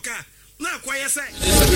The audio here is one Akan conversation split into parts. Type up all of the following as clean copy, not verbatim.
Boka. Na kwaya say.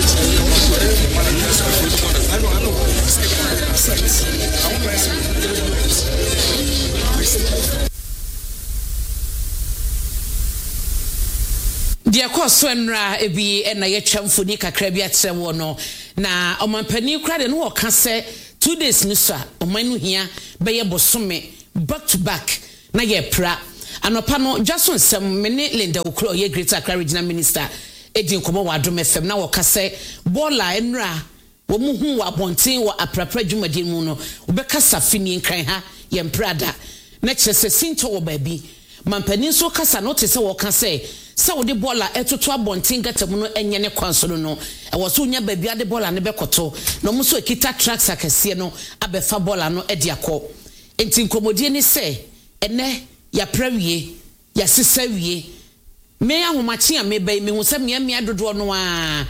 Dia koso nra ebi na ye twamfoni kakra bi akyere wo no na omampani kra de no wo ka se 2 days ni so omanu hia be ye bosome back to back na ye pra anopa no Jason Sem mene Linda Okro ye Greater Accra Regional Minister Edin Komo Wadom FM na wo ka se bola nra wo mu hu wa bonten wo aprapra dwumadi mu no wo be kasa fini nkran ha ye mprada na kyese sinto wo baabi mampani so kasa no te se wo ka se wo de bola etoto abonten gatamu no enye ne kwansoro no e wo so nya baabi ade bola ne bekoto no mu so ekita tracks akese no abefa bola no edi akọ enti nkomodie ni se ene ya prawie ya sisawie me ahomachi a me bai me hu se me dodo no a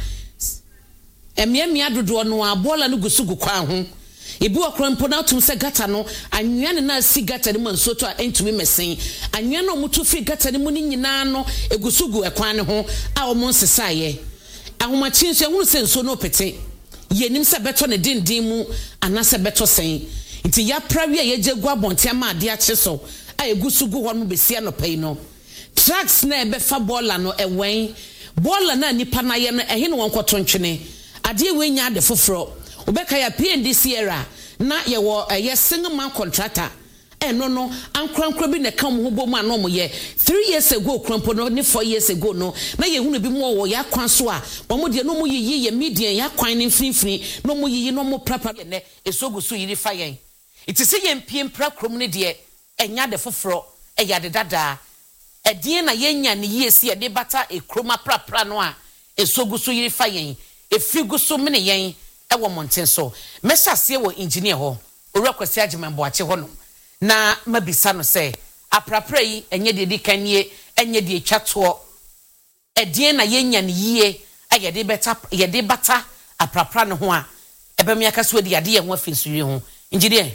me dodo no a bola no gusugu kwa ho ebi okro mpo na tum se gata no anwea ne na si gata ne mansoto a entumi mesen anwea no mutu fi gata ne mu ni nyina no egusugu ekwan ne ho a o mon sesaye ahomachi nso ehunu se nso no pete yenim se beto ne dindin mu anase beto sen nti ya prawie ye jegu abonte ma ade ache so a egusugu ho no besia no pay no tracks na ebe fa bola no ewen bola na nipa na ye no ehene won kwoto ntwene ade we nya ade foforo obeka ya PNDC era na ye wo ye single man contractor no ankrankra bi ne kam ho bomu anom ye 3 years ago krampo no ne 4 years ago no na ye hunu bi mo wo ya kwan so a bomo de no mu yiyi ye media ya kwan ne mfinfini no mu yiyi no mu prapa ne esogu so yiri fa yen itise ye mpiem pra krom ne de enya de foforo ya de dada edin na ye nya ne yesi de bata ekroma prapra no a esogu so yiri fa yen efigu so mene yen ewo monten so mesase wo engineer ho owurakwasi agimembo ache ho no na mabisa no se aprapra yi enye de dikanie enye de twato edin na yenya ne yie ayede beta yede bata aprapra no ho a ebem yakaso de yade ye ho afinsuye ho engineer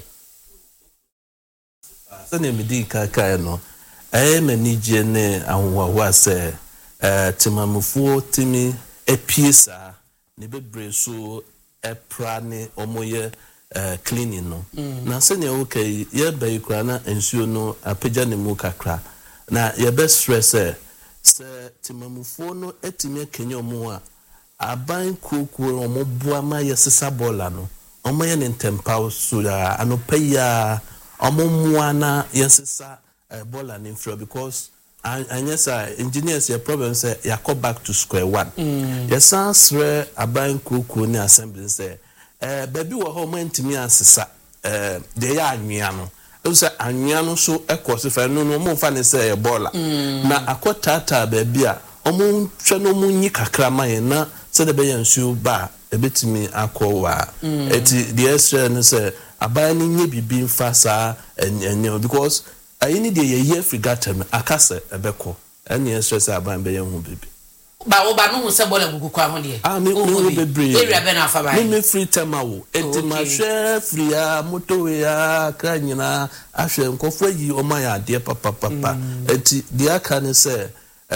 sane medi kaka no manije ne ahwa se timamufuo timi epiesa ne bebre so eprane omoye cleaning no na sene okay ye bai kra na ensuo no apagya ne mu kakra na ye be stress se timamufuo no etimi akenye omo a aban kokoro omo boa ma ye sesa bola no omo ye ne ntempa so ya anopaya omo muana ye sesa bola ne fro because and yes engineers your problem say ya go back to square one. Yes answer aban kokoro ni assembly say baby wo ho mantimi asesa de ya anwea no so anwea no so ekose fa no mo fa ne say bola na akotata baby a omo hwe no mo nyi kakra man na se de be yansu ba ebetimi akọwa eti the extra no say aban ni nye bibi mfa sa enye because I need a year frigata akase ebeko any stress aban be yen hu bibi ba wo ba no hu se bola gugu kwa ho de me bebre area be na fa ba me free tema wo enti ma hwe free ya moto ya kranyina ahwe nkofo yi o ma ya de papa enti de aka ne se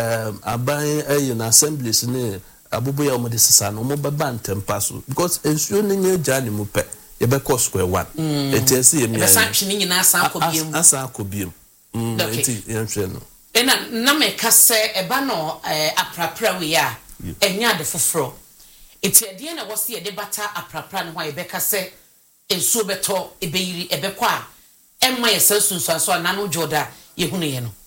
aban na assemblies ne abubu ya o de sesa no mo baba ntempa so because ensuo ne nya gya ne mu pe ye be cost square one enti ese ye mi ya sanction nyina asa akobiem enti yenhwe no na me ka se eba no aprapra we ya enya de foforo enti ade na wo se ye de bata aprapra no ho ye be ka se ensuo beto ebeyiri ebekọ a emma ye sansunsuanso na no joda ye hunu ye no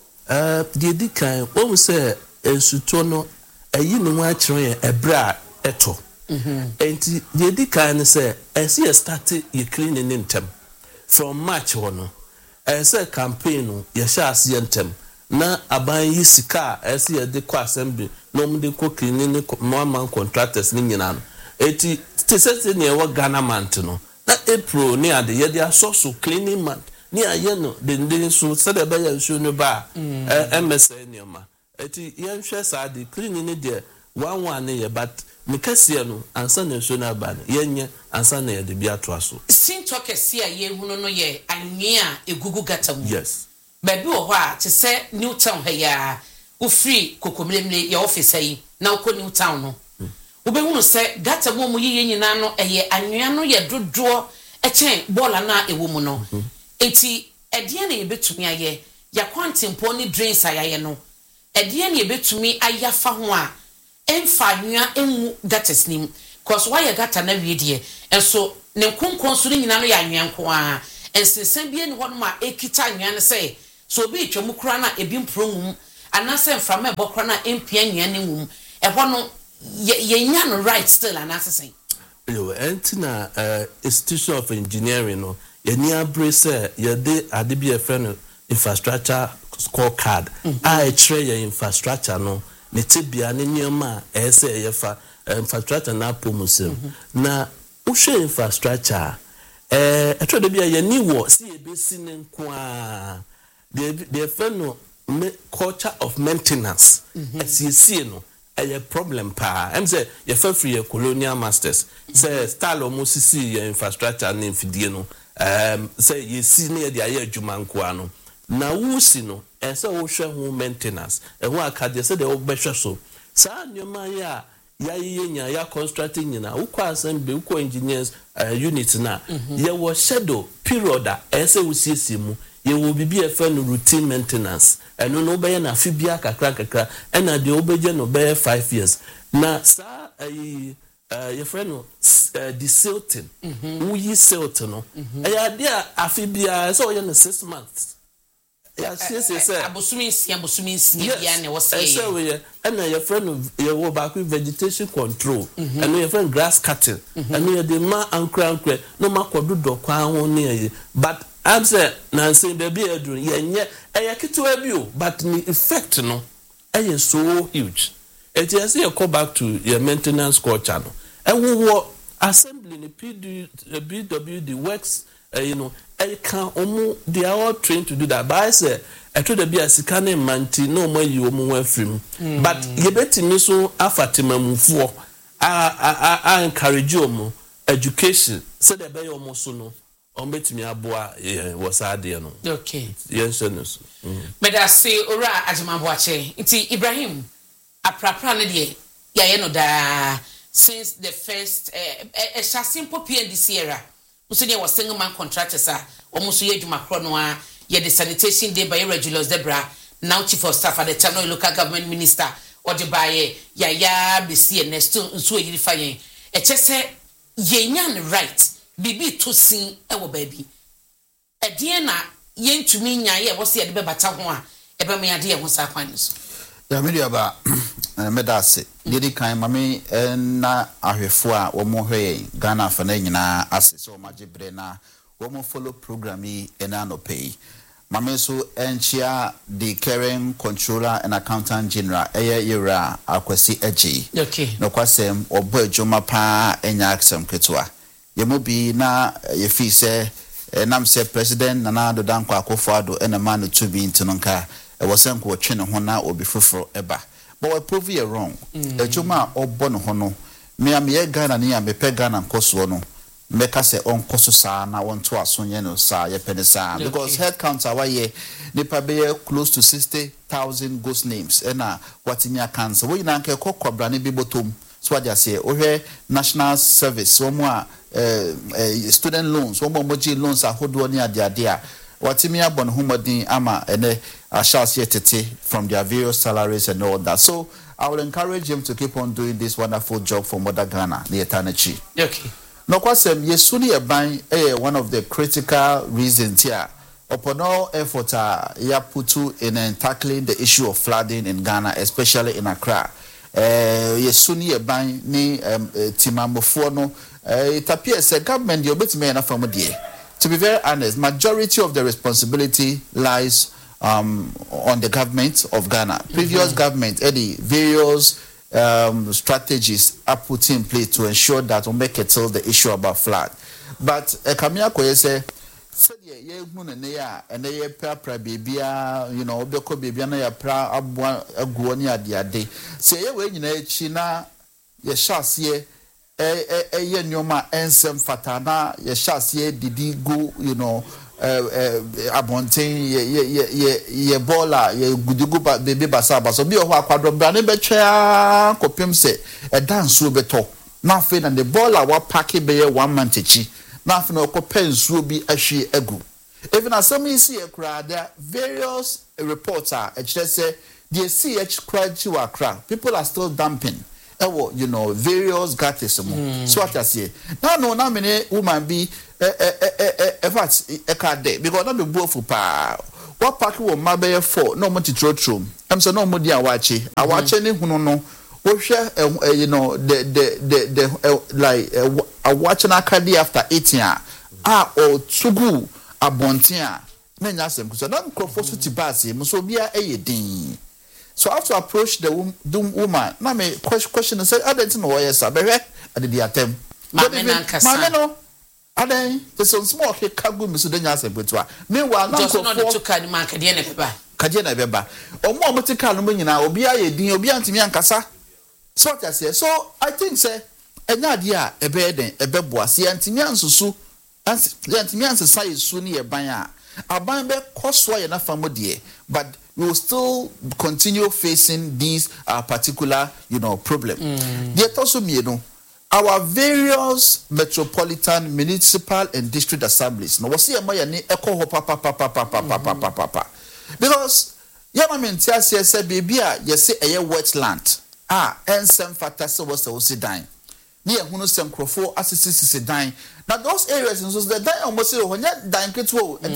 de dikan wo se ensuto no ayi ne ho a kire ye ebra eto enti de dikan ne se esi ye start ye cleaning intem from March hono ese campaign no ye sha ase intem na aban yi sika esi ye de kwa assembly no mu de ko cleaning man contractors ni nyina no eti tese ne wo Ghana month no na April ni ade ye de asoso cleaning month ni aye no de so se de be ya nsu no ba MSN ni ma eti ye nhwe sa de cleaning ni de one ye but mekase no ansa na nsu na ba ye nye ansa na ye de bia to aso sinto kese a ye hunu no ye anwe a egugu gata mu yes baby wo ho a te se Newtown ha ya wo free kokomlemle your office yi na uko New Town no wobehunu se gata mo yiye nyina no eye anwea no ye dodo echen bola na ewo mu no enti edie na yebetumi aye ya kwantempo ni drains ayaye no edie na yebetumi ayafa ho a emfa anwea emu gatas nim cause why ya gata na wiedie enso ne nkonkon so nyina no ya anwea nko a ensesen bie ne hono ma ekita anwea ne se so obi twemu kura na ebi mprongum anase mframa ebokra na empia anwea ne wum ehono ye no right still and assessing. Yo, entina institution of engineering no ye ni abre say ye de adebia friend infrastructure scorecard a tre ye infrastructure no ne tibia ne nyoma say ye fa infrastructure na pomusem na uhwe infrastructure etro de bia ye ni wo see ye be sine nko a the friend culture of maintenance see no a problem pa em say ye fa free colonial masters say style almost see your infrastructure na mfidie no say ye see na ye aye adwuma nko ano na wo si no say wo hwe ho maintenance ho akade say de wo behwe so sa nyoma ya nya ya constructing nyina wo kwa assembly wo engineers unit na ye wo shadow period a say wo siesie mu ye will be a friend routine maintenance and no be na fibia kakra and na de obeje no be 5 years na sa your friend the silting who yi silt no ya dia afibia so ye na 6 months ya say abosumi ya ne wo say so we and your friend your wo back vegetation control and your friend grass cutting and you the ma ankra no ma kododo kwa ho ne but I'm saying Nancy baby adun ye kitwa bi o but the effect no so huge. It is you go back to your maintenance culture no. Wo assembly the BW the works can they are all trained to do that. But I say I told the be a sikane manti no more you omo film. But ye betimi so afatima mufuo I encourage you education so the be omo so no ombetimi aboa was ade no. Okay. Yes no. But I say ora ajimabo nti Ibrahim aprapra ne de ya no da since the first a simple PNDC era so there was single man contractors almost ye dwuma kro no a ye the sanitation day by Regulus Debra now chief of staff at the time local government minister or the by ya be see next so yirifa yen e chese ye nyan right bibi to sin ewo baby e de na ye ntumi nya ye wo se ye de be bata ho a e be me ade ye ho sa kwan so ya media ba medase dedi kan mame na ahwefo a wo mo hwe Ghana fa na nyina ase so magebre na wo mo follow program yi ena no pay mame so enchia the current controller and accountant general yera akwasi eji okay no kwasem obo adwuma pa enya aksem ketwa yemo bi na ye fi se nam se president Nana Addo Dankwa Akufo-Addo ena ma no to bi ntinonka e wasem ko twe ne ho na obi foforo eba but we prove you wrong adwuma obo no ho no me am ye Ghana ni am pe Ghana nkoso no meka se onkoso saa na wonto asonye no saa ye pene saa because head count awaye nipa be close to 60,000 ghost names ena watinya cancer wo nyina nke kokobra ne bi botom so what you say ohwe national service wo mo a student loans wo mo moji loans ahodo ni ade a watimi abon humodin ama ene ashas yetete from their various salaries and all that. So I will encourage him to keep on doing this wonderful job for Mother Ghana the eternity. Okay. No kwasem yesuni eban one of the critical reasons here upon all effort ya putu in tackling the issue of flooding in Ghana, especially in Accra. Yesuni eban ni timamofo no it appears the government you bet me na from there. To be very honest, majority of the responsibility lies on the government of Ghana. Previous government, the various strategies are put in place to ensure that we make it till the issue about flood. But Kamia Koye say ye hunu ne ya ene ye pra bibia obeko bibia na ya pra abua aguo ni ade say ye we nyina echi na ye hyase ye nyoma ensem fatana ye hyase didi go abonten ye bola ye gudugu baby basaba so bi o ho akwadro bra ne betwa kopem se e dance obeto na afi na the bola wa pack be ye 1 month echi na afi na okopa nsuo bi ahwe agu even as some see e kra there various reports are just say the CH crowd to Accra people are still dumping various gutters so what I say now many woman be fact a card day because not be both pa what pack will mabe for no more to throw I'm so no more dear watching I watch any no we share the like a watching academy after 18 or tugu abontia na nyasem so na microphone to bass so bia din. So I have to approach the woman. Now me question and say, I don't know why yes, I did the attempt. Mameno, I then there's some small kagu misudenya se betwa. Meanwhile, now just not to card man kadiana beba. Kadiana beba. O mo motika no nyina obi aye din obi antimi ankasa. So what I say. So I think say enya dia ebe den ebe boase antimi ansusu antimi ansesa yesu ni eban a aban be koso ye na famodie but we will still continue facing these particular problem. There also our various metropolitan, municipal and district assemblies. No, what's here? My echo papa. Because Yamamintia says, baby, you say a wetland. And some fantasy was also dying. Near Hunusam Crofo, assistance dying. Now, those areas in the dying almost when you're dying, and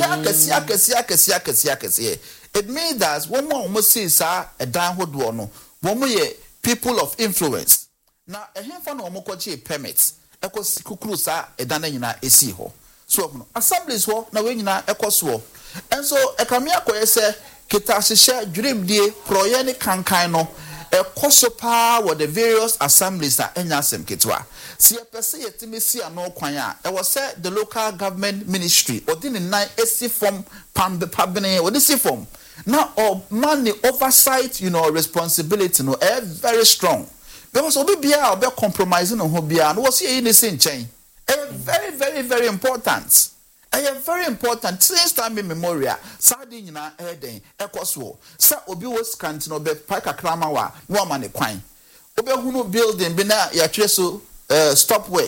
it means that one more almost sees a downward one, one more people of influence. Now, a handful of Mokochi permits, Ecos Kukusa, a Danina, a sea ho. So, assemblies ho, now when you are Ecoswo. And so, a Kamiako say, Kitasha dream de Proyani Kankano. A kosopa with the various assemblies that enyasem kitwa. See a person yetimisi no kwanya. It was said the local government ministry or didn't nine AC form pambene or this form. Now money oversight, responsibility very strong. Because obi bia obi compromising on hobia and was here in the same chain. Very, very, very important. Very important. Since time memorial, Sardin na Eden, Ecoswo, Sa Obi was cantin or Paka Kramawa, no man a quine. Obi Hunu building, Bina Yatreso, stop work.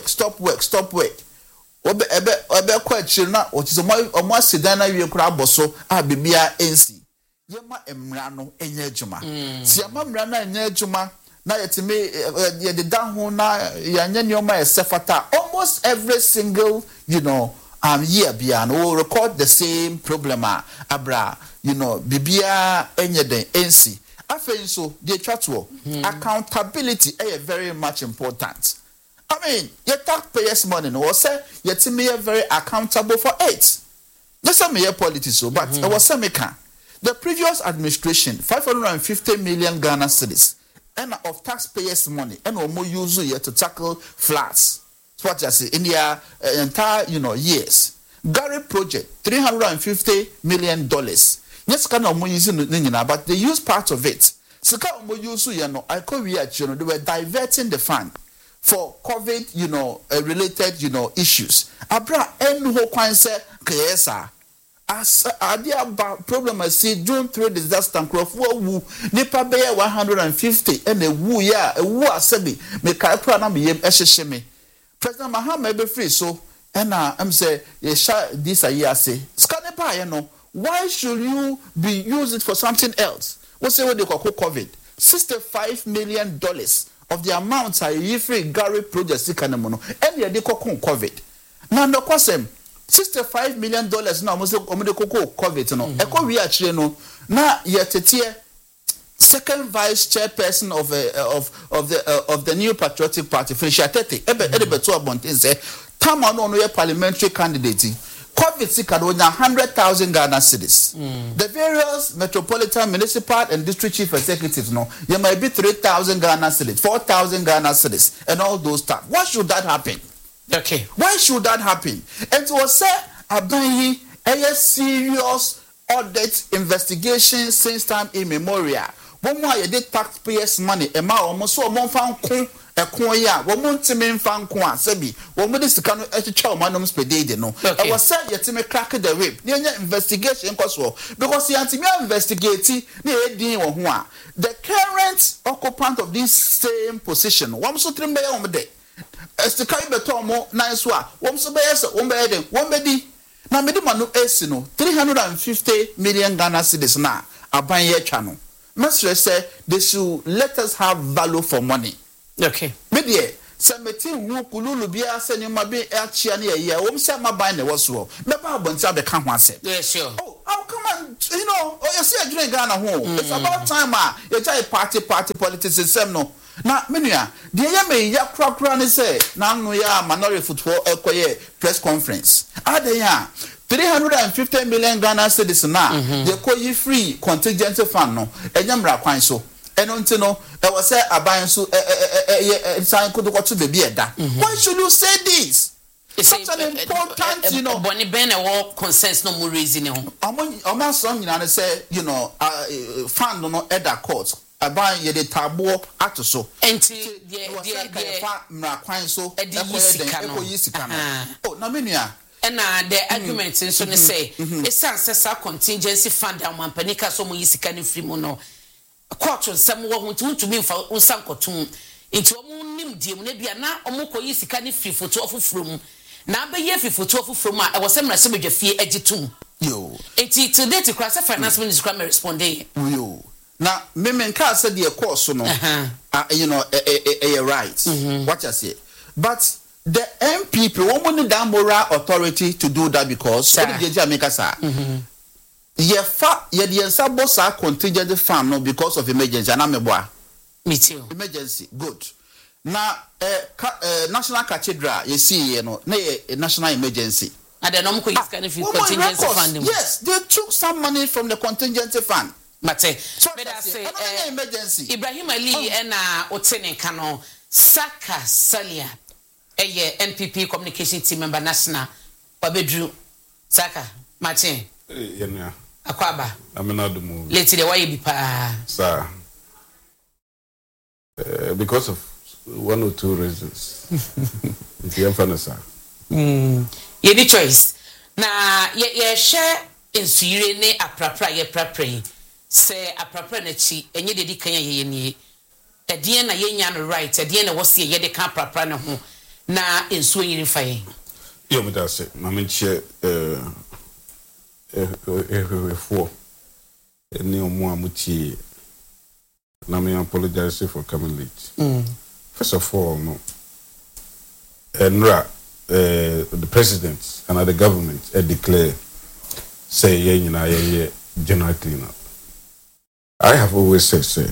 Obe quite chilna, or is a more sedana you crab or so, Bibia NC. Yama Emrano, Enyejuma. Siama Rana Enyejuma, na yetime the down na Yanyoma Sefata, almost every single, year bian will record the same problem abra bibia enyeden NC afen so the chatwo accountability very much important. I mean your taxpayers money no say yetime very accountable for it. Just some year politics so but it was semeka the previous administration 550 million Ghana cedis and of taxpayers money and more use it to tackle floods. What I say in their entire years. Gary project $350 million. Yes, can but they use part of it. So I call they were diverting the fund for COVID related issues. Abra en ho kwan say kesa. As idea about problem I see June 3 disaster Nkrofo wu nipa be 150 and a wu ya a wu asebi me kai pra na me yem ehhehye me. President Mahama be free so and I'm say this a year say scanepa why should you be use it for something else? What say what they call COVID $65 million of the amounts are free Gary project sikanemono and they call COVID now no kwasem $65 million now almost COVID no e ko wi akire no na yetetie second vice chairperson of the New Patriotic Party, Felicia Tete, Ebebeto Abontin say, Tama no parliamentary candidate. COVID sick 100,000 Ghana cedis. The various metropolitan, municipal, and district chief executives there might be 3,000 Ghana cedis, 4,000 Ghana cedis, and all those stuff. Why should that happen? Okay. Why should that happen? And to say, Abayi, a serious audit investigation since time immemorial. One more ye taxpayers money e ma omo so omo fa nko ekon ya wo mo ntime mfa nko a sebi wo mo de sika no etwa omanom spedede no e was say yetime crack the whip na investigation koso because you antime investigate na e din wo ho a the current occupant of this same position wo so trim be wo de estika beto mo na so a wo so be yes wo be den wo be di na me di manu esi no 350 million Ghana cedis na aban ye twa no Mr. say they should let us have value for money. Okay. Media, Sameti who Kululu Bia send you my be Archiani a year, whom some my bind was well. Never once I become one said. Yes, sure. Oh, come on, you know, you see a drink Ghana home. It's about time, you try party politics in no. Now, Minia, the Yame ya crop run say, now no ya minority football press conference. Ah, they are. 350 million Ghana cedis na they call you free contingency fund no enyamra kwan so eno ntino e was say aban so sign could go to the bieda. Why should you say this? It's such an important, you know, Bonnie Ben or consensus no more reason. Among some, say, you know, fund no other court. Aban ye de tabo ato so. Enti oh, na menua. And the arguments in so say, it's a contingency fund and one panica so mu yisika ni free mono. Court on some one to me for unsam kotum into a moon dim nebia na omoko yisika ni free for 12 from. Na be ye free for 12 from I was some message fee editum. Yo. Eti today to cross finance minister responding. Yo. Now, Mimen Car said the course, no, you know, a right. What I say. But the MPP won't the moral authority to do that because what did Jamaica say? Ye the Sabosa contingent fund no because of emergency. And I'm a boy. Me too. Emergency. Good. Now, National Cathedral, you see, you know, a national emergency. And then I'm contingency fund. Yes, they took some money from the contingency fund. Mate, so emergency. Ibrahim Ali and Otene Kano Saka Salia, a NPP communication team member national. Babedru Saka Martin. Akwaba. I'm not the move. Let's see the way be pa. Sir. Because of one or two reasons. It's your fun, sir. You need choice. Na ye share in Sirene a prapra ye prapra. Say a proper nechi, and ye did can ye a dear na yan right, a dear was see ye de camp prana home. Na in swinging fire. You may say, Mamma chair, 4. Neo Muamuchi. Now, me apologize for coming late. First of all, no. The president and the government declare, say, ye, general cleanup. I have always said,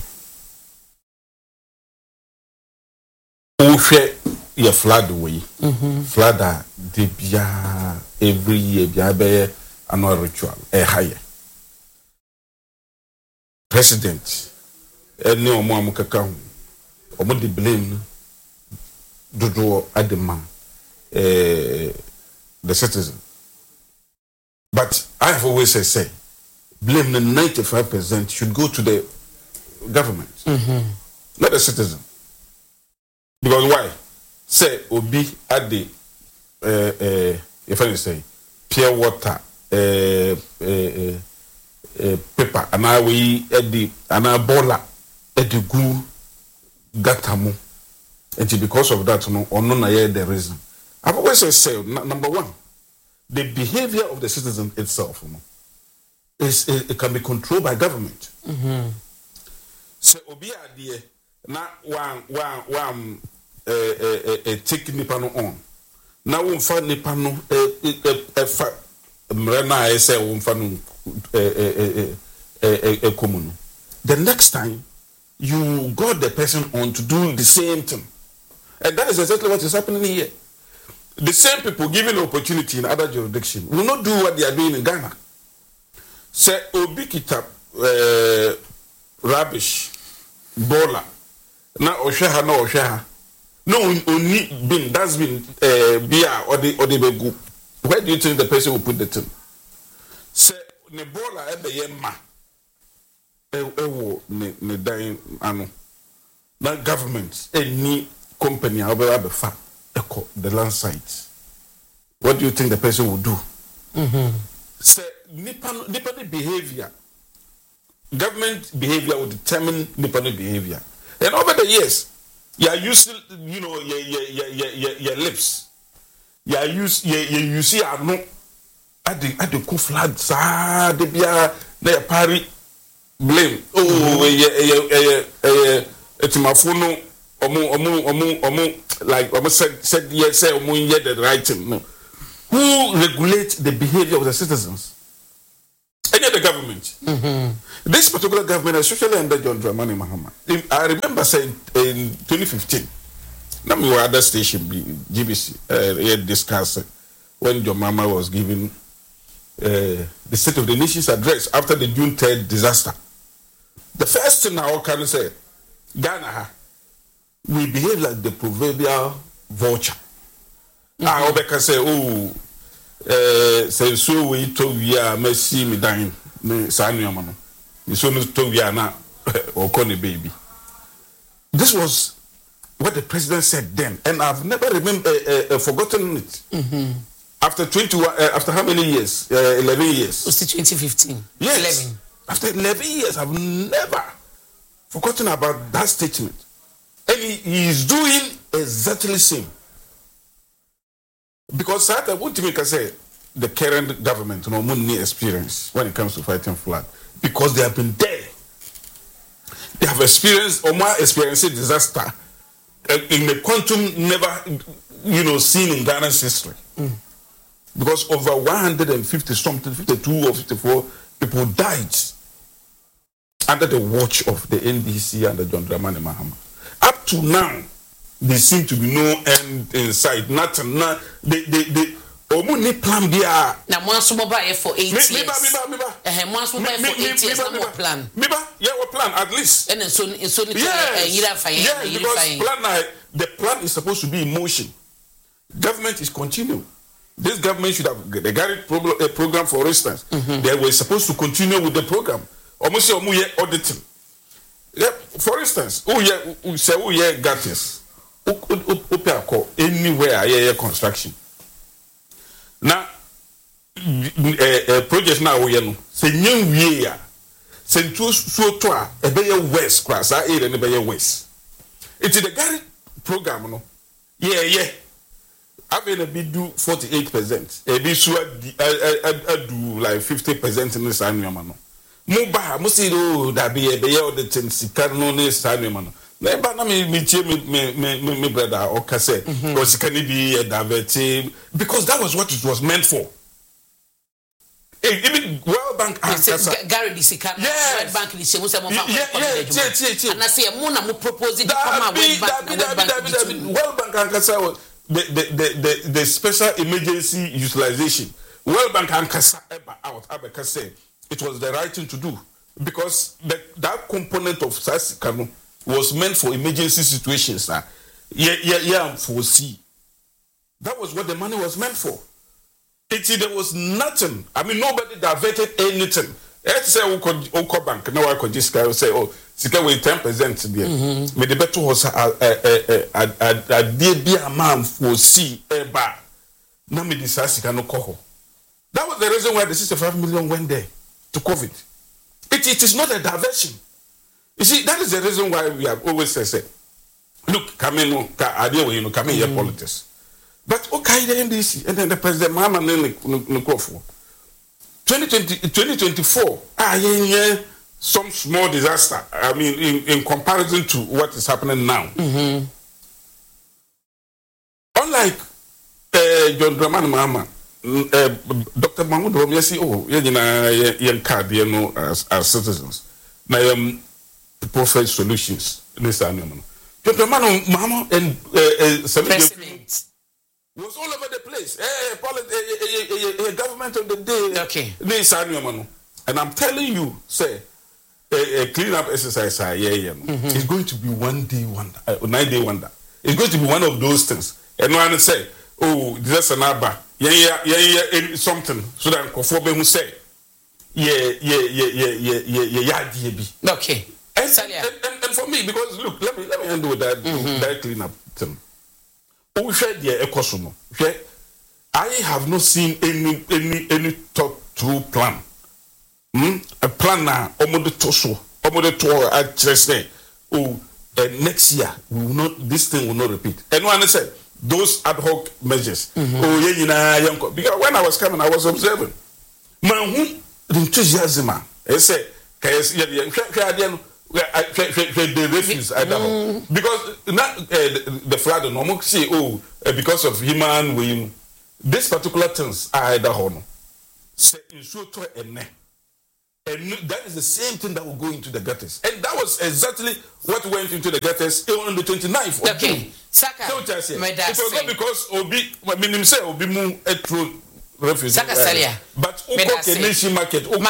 you flood away. Flood every year, be annual ritual, a higher. President, any more mukakam, or the blame, do draw at the man, the citizen. But I have always said, blame the 95% should go to the government, not the citizen. Because why? Say, Obi at the, if I say, pure water, paper, and I we at the, and I bola at the glue gatamu. And because of that, no, or none of the reason. I've always said, number one, the behavior of the citizen itself, you know, it can be controlled by government. So obi adie na one take nipa no on. Na won fa nipa no fa mrena e say won fa no komuno. The next time you got the person on to do the same thing. And that is exactly what is happening here. The same people given opportunity in other jurisdictions will not do what they are doing in Ghana. Say obi kita rubbish bola na ohweha na ohweha no only bin that's been beer or the begu. Where do you think the person will put the thing? Say ne bola ebe ye ma ewo ne dan ano na government any company however befa the land site. What do you think the person will do? Say nipa behavior, government behavior will determine nipa behavior. And over the years, you are using, your lips. You are you see are no at the coup flag de bia na party blame. Etimafono omu like said yes say omu hear the right thing. No. Who regulates the behavior of the citizens? Any other government. This particular government, especially under John Dramani Mahama. I remember saying in 2015, now we were at that station, GBC, discussed when John Mahama was giving the State of the Nation's address after the June 3rd disaster. The first thing I can say, Ghana, we behave like the proverbial vulture. I can say, say so we told we are Messi me dying, me Sanya Mano. So no told we are now or Connie baby. This was what the president said then, and I've never forgotten it. After 21, after how many years? 11 years. It was 2015. Yes. 11. After 11 years, I've never forgotten about that statement. And he is doing exactly the same. Because I want to make say the current government no money experience when it comes to fighting flood. Because they have been there. They have experienced or more experienced disaster in the quantum never seen in Ghana's history. Because over 150 something, 52 or 54 people died under the watch of the NDC and the John Dramani Mahama. Up to now, there seem to be no end in sight. Nothing. They Omuni plan bia. Na mwanso mobile for 8 years. Miba. Mwanso mobile for 8 years. No more plan. Miba, yeah, we plan at least. And so yes, because the plan is supposed to be in motion. Government is continuing. This government should have the Garrett program, for instance. They were supposed to continue with the program. Almost auditing. Yeah, for instance, who Gattes, anywhere construction. Now, project now we know. Say new year. Say two so toa a better west class. I ate a better west. It's the Garrett program, no. Yeah. I've been a bit do 48%. A bit so do like 50% in this annual man. Muba, Musido, that be a bear the Tensicarno, this annual man. Never me brother or cassette, or can be a diverted because that was what it was meant for. Even World Bank and Gary Disica, World Bank is and I say a Mona will propose it. World Bank and Kasa, the special emergency utilization. World Bank and Kasa out, Abacase, it was the right thing to do because that component of Sasikano was meant for emergency situations. Foresee. That was what the money was meant for. There was nothing. I mean, nobody diverted anything. Let's say Oko Bank. Now I could just say, Sika with 10% there. But the better was a dear be a man foresee a bar. Now me decide Sika no coho. That was the reason why the 65 million went there to COVID. It is not a diversion. You see, that is the reason why we have always said, look, come in here politics. But okay, the NDC and then the President Mahama Nkofo. 2024, some small disaster. I mean, in comparison to what is happening now. Unlike John Dramani Mahama, Dr. Mahmoud Romyesi, as citizens. Now, Prophet Solutions. John Dramani Mahama and President was all over the place. Government of the day. Okay. And I'm telling you, say, a clean-up exercise, it's going to be 1 day wonder, 9 day wonder. It's going to be one of those things. And one say, oh, this is an abba. Yeah, something. So that Kofobe who say, Okay. And for me, because look, let me end with that cleanup thing. We shared the ecosumo. I have not seen any thought through plan. A plan now, I just say, next year this thing will not repeat. And when I said those ad hoc measures, because when I was coming, I was observing. Man, who enthusiasm? I said, the refuse because not the flood no say because of human will this particular things are either honor say and that is the same thing that will go into the gutters, and that was exactly what went into the gutters on the 29th of June. Saka, it was not because obi minimum say obi mu etro refuse but Nation market all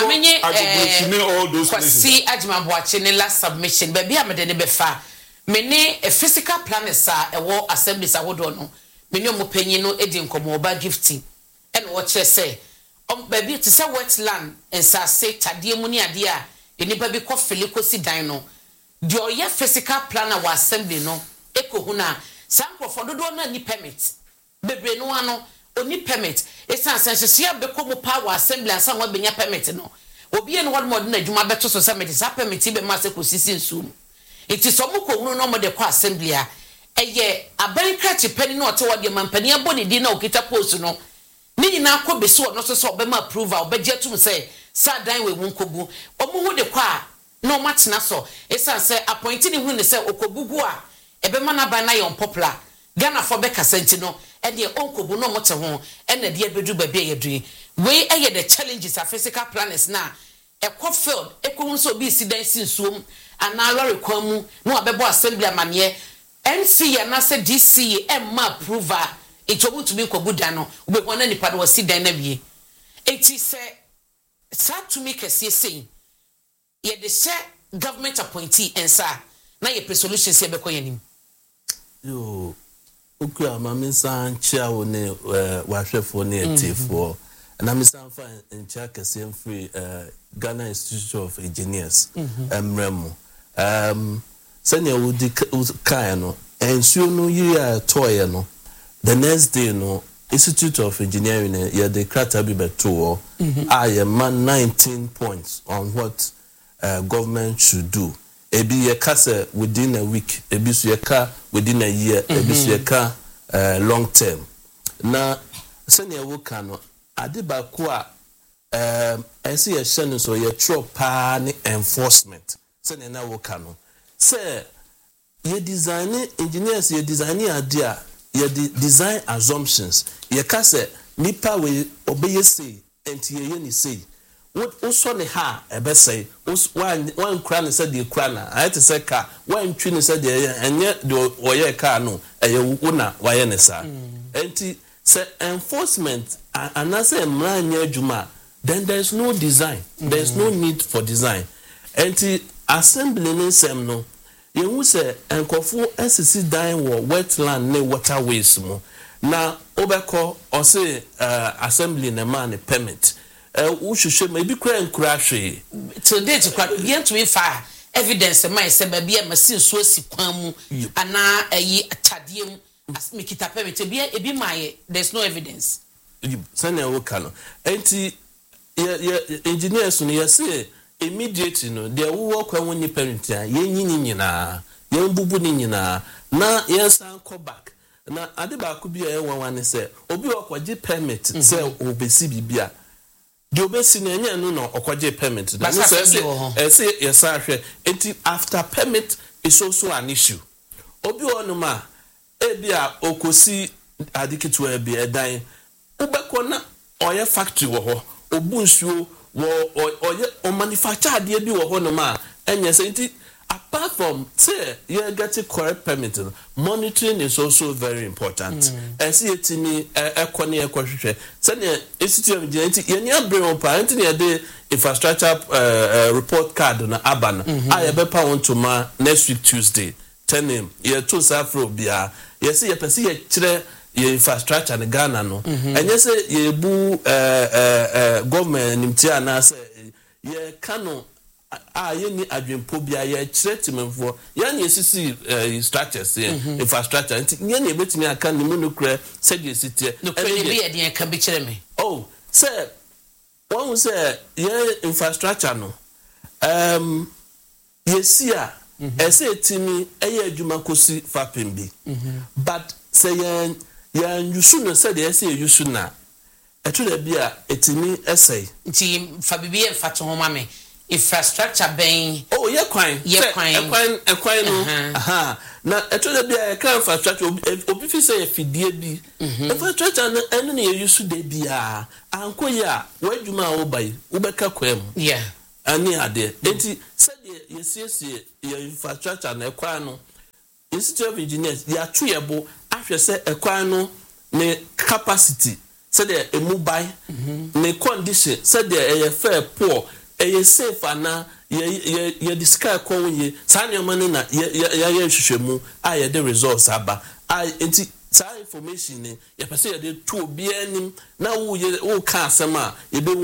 those places. See Ajmabuachi ne last submission baby amede ne befa me ne a physical plan sa e wo assemblies awodo no me ne omopanyi no edi nkomo oba gifting and what you say baby to say wetland and sa say tade mu ne ade a enipa bi kofele kosi dan no de oye physical plan wa assembly no ekohuna sankrofo dodo na ni permit bebre no ano oni permit esan sensia beko mu power assembly ansan wa benya permit no obi en won modern adwuma beto so summit sa permit be ma se ko sisi nsum enti so mu ko hunu no mo de kwa assembly a eye abankrati pani no ote wode mampani aboni di na okita post no ni nyina akọ besi wo no so so obema approval obeje tum say sa dan we mu nkogu omu hu de kwa no matena so esan say appointing hu ne say okogugu a ebema na ban na yon popular Ghana for be kasenti no e de onkobu no mote ho e na de abedu ba bia yedui we eye the challenges of physical planners na e ko field e ko hu so bi si dan sinsuom ana lorry kwamu no abebo assembly amane MC na se DC ma approval itobu to be kobuda no we wona nipa do si dan na wie enti se sa to make a say ye de se government appointee ensa na ye resolution se be koyanim yo okua maminsa nchia wo ne wahwefo ne etifo na minsa fa nchia kase free Ghana Institute of Engineers emremo senya wudi kai no ensuo no yia toye no the next day no Institute of Engineering ya de krata bi beto I man 19 points on what government should do. Ebi ye kase within a week, ebi su ye ka within a year, ebi su ye ka long term. Na senya wo ka no ade ba ko a ese ye hye so ye tro pa ni enforcement. Senya na wo ka no. Say ye design engineers ye design ade a ye design assumptions. Ye kase nipa we obeye say enti ye ni say what also ne ha ebe say one crown said the crown I to say car one twin said the enye the oye car no eye una waye ne sa enti say enforcement and I say mranya adwuma then there's no design there's no need for design enti assembly ne sem no ye hu say enkofo asisi dan wo wetland ne waterways mo na obeko or say assembly ne man permit ushushe maybe kura hwe today to kwa bien to fa evidence my say ba bia machine so si kwan mu ana ayi atadiem as me kita permit bia ebi my there's no evidence sane wo kano enti ye engineers no ye say immediately no there wo kwa woni permit ya ye nyinyi nyina ye mbubu ni nyina na ye san come back na ade ba ku bia ye wanwane say obi okwaje permit say obesi bibia the obesi na enya no okwaje permit na say yes ahwe enti after permit is also an issue obi onuma ebia okosi adiketu ebi edan ubeko na oye factory wo ho obunsuo wo oye o manufacture ade bi wo ho no ma enya say enti apart from say you get a correct permit monitoring is also very important see etimi ekone ekohwehwe say the Institute of Engineering yeni abrem pa enti na de infrastructure report card na aban I be pa want to ma next week Tuesday 10 am ye to safro bia ye say ye pese ye kire ye infrastructure in Ghana no enye say ye bu government nimtia na say ye kano ye ni adwempo bia ye kire timemfo ye na esisi structures infrastructure ye na ebetimi aka ni mu no kure said ye sitie no kure bi ye de kan bi kire me say one say ye infrastructure no yesi a ese etimi eye adwuma kosi fapem bi but say ye yusu no say ye say yusu na eto da bia etimi essay nti fa bibi e fa to homa me infrastructure ben ye kwan no na eto da bia e kan infrastructure obi fi say fidie bi infrastructure no eno na ye yusu de bia anko ya wadwuma wo bai wo beka kwam ani ade enti said ye infrastructure na ekwan no Institute of Engineers ya tuyebo ahwe se ekwan no ne capacity said a mobile ne condition said a fair poor a safe ana ye discuss konye sanya mane na ye hwehwemu a the results aba enti sa information ne ye pese ye de to obi anim na wo ka asema ye be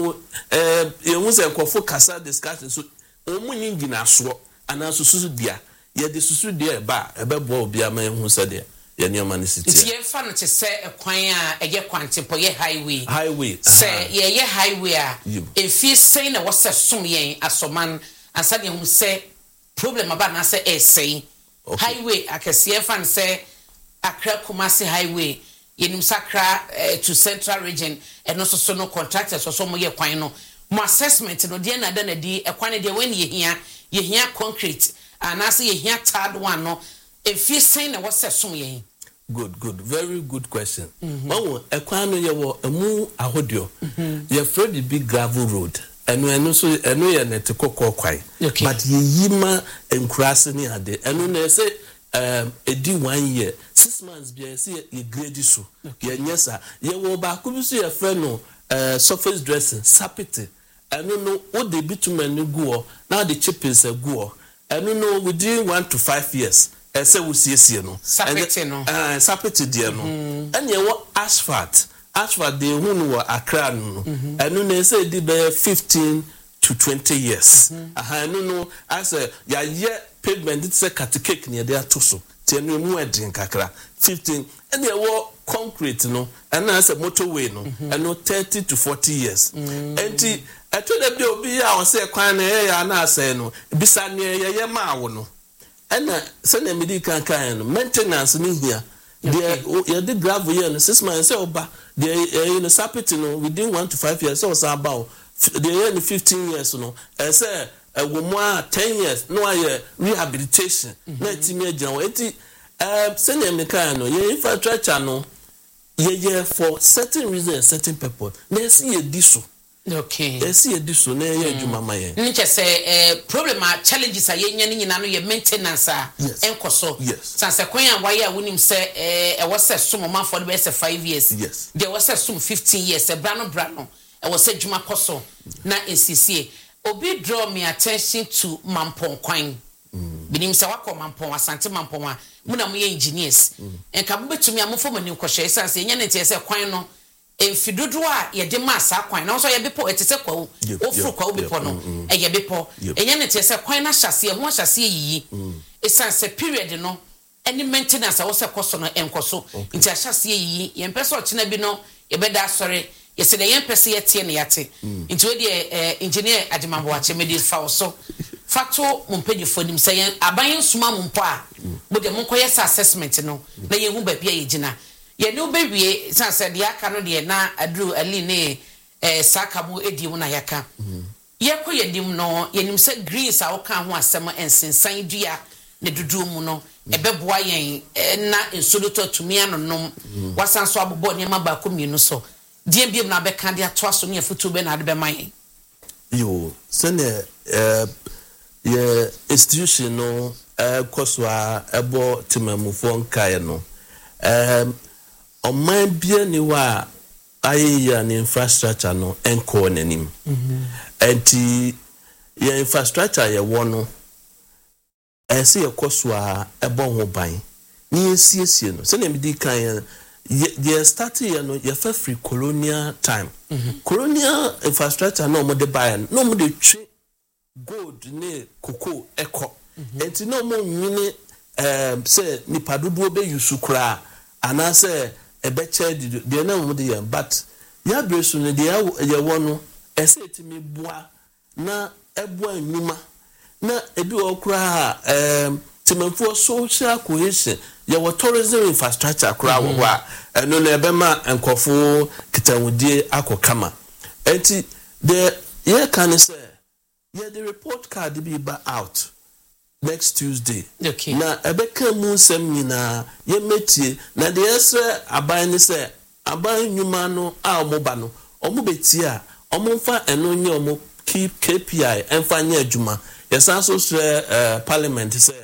ye hu se nkofo kasa discussion so omunyi ngina so ana susu dia ye de susu dia ba ebebo obi ama hu se de ye nioma ne sitie ti ye fa no te se ekwan a eye kwantepo ye highway se ye highway a efi sei na wo se som yen asoman ansa de hu se problem aba na se sei highway akese fa no se Accra Kumasi highway yenim sakra to central region eno so no contractors so mo ye kwan no mo assessment no de na da na di ekwan de when ye hia concrete anase ye hia third one no if you say na what som ye good very good question one ekwan no ye wo emu ahodio ye Fred big gravel road eno so eno ye net kokko kwai but ye yima enkurase ni ade eno na say edi 1 year 6 months bia say ye grade so ye nyesa ye wo ba ko bi so ye friend no surface dressing sapite eno no o de bitumen ni guo na the chippings guo eno no within 1 to 5 years say we see no sapite no sapite de no ene ye wo asphalt de hu no Accra no eno na say di be 15 to 20 years eno no as ya ye pavement it's a cut cake near there to so tenu mu edin kakra 15 and there were concrete no and as a motorway no and no 30 to 40 years enti eto da bi obi ya o say kwan na ya na say no bisa ne ye ma wo no and say na medi kan no maintenance ni here there you did gravel here no 6 months say oba there in sapiti no within 1 to 5 years so about there in 15 years no say a 10 years no aye rehabilitation na timi agyan enti sene meka no ye infrastructure no ye for certain reasons certain purpose na see ye diso okay see ye diso na ye adwuma maye nche say problem challenges a ye nya ni nyina no ye maintenance a enkoso sanse kwan a waye a wonim say e wo say som ma for be say 5 years there was say som 15 years e bra no e wo say dwuma koso na NCCA obi draw me attention to Mampong Kwan. Binim se wako Mampong Asante Mampong a muna mu ye engineers. Enka mo betumi amofo mani kwhye sanse enya ne tie se kwan no emfidodo a ye de ma sa kwan na so ye bepo etese kwa wo ofuru kwa wo bepo no ye bepo enya ne tie se kwan na hyase ho hyase yiyi esanse period no any maintenance a wo se koso no enkoso nti a hyase yiyi ye mpese o kina bi no ye beda asore yes the young person yet ne yate into the engineer Adimambo Achemedi fa so facto mumpedi for nim say aban suma mumpo a bo de monkoye assessment no na ye hu ba bia ye gina ye no be wie san said ya ka no de na adru ali ne saka mu edi mu na yaka ye ko ye dim no ye nim say greens a wo ka ho asem ensensan dua ne dudu mu no ebeboa yen na ensoloto tumi anonom wasan so abobo ne ma ba ko mienu so DMB na be kan dia to aso ne afutu be na de be man yo sene ye institution no koswa ebo timamufo nkae no oman bia ni wa ayeya ni infrastructure no enko nanim enti ye infrastructure ye wono ese ye koswa ebo ho ban ni esiesie no sene me di kan ye started you know your free colonial time colonial infrastructure no mo de buy no mo de twi gold ne cocoa eko enti no mo nwini say nipa dodo be yusu kra ana say ebe che de na mo de yan but ya bresu ne de ya wono ese etimi boa na eboa nwuma na ebi okra timanfo social cohesion ya wo tourism infrastructure kra wo a eno na ebe ma enkofo kitawudie akokama enti the ye can say yeah the report card be out next Tuesday. Okay. Na ebeka mu nsem nyina ye metie na de esre aban ni se aban nyuma no a omoba no omo betie a omo mfa eno nye omo keep KPI emfa nye adwuma yesan so sre parliament se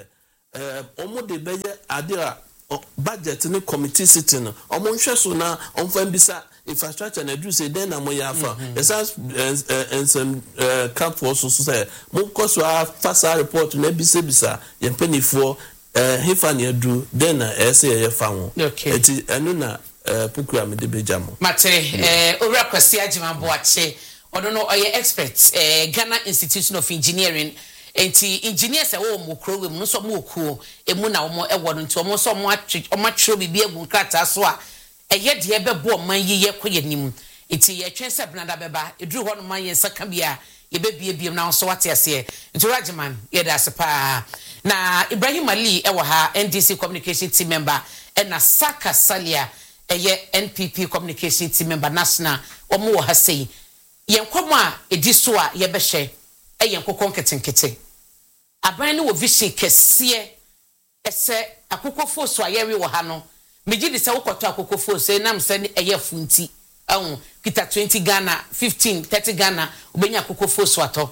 omo de beye ade a budget ni committee sitting no omo nhwe so na omfa mbisa infrastructure na do say then na mo yafa esas some camp force so say mo koso fasa report na bisa ye penifo hefa na do then na ese ye fa ho eti enu na pukura me de bejamo mate owura kwasi agima boache odo no oye expert Ghana Institution of Engineering enti engineers wo mo kro we mo so mo okuo emu na wo ewo no nti wo so mo atwe bibi egu krata so a eye de ebebo man yiye koye nim enti ye twen se benada beba eduru ho no man ye saka bia ye bebiebiem na so wate ase enti Rajiman ye da sepa na Ibrahim Ali ewo ha NDC communication team member na Saka Salia eye NPP communication team member national omo wo ha sei ye nkomo a edi so a ye behye eye nkokon ketenkete aban ne wo vision kese ese akokofo so ayere wo ha no meji de se wokoto akokofo so nam se ne eye funti ahun kita 20 Ghana 15 30 Ghana obenya akokofo so ato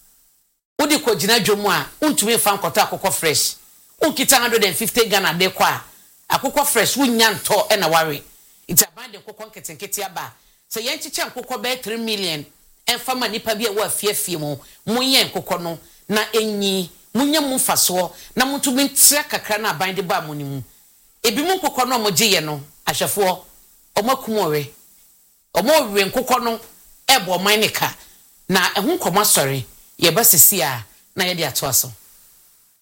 odi ko gina dwomu a untumi fa nkoto akoko fresh unkita 150 Ghana de kwa akoko fresh wunya nto e na ware itaban de kokon ketenkete aba se yenchiche nkokɔ be 3 million emfa ma nipa bi e wa fiafie mu munye nkokɔ no na enyi munye mu faso na mutumi ntia kakra na aban de ba mu ni mu ebi mu nkokɔ no mo giye no ahwefo omakumore omowe nkokɔ no ebo man ne ka na ehun kɔma sɔre ye ba sisi a na ye de ato aso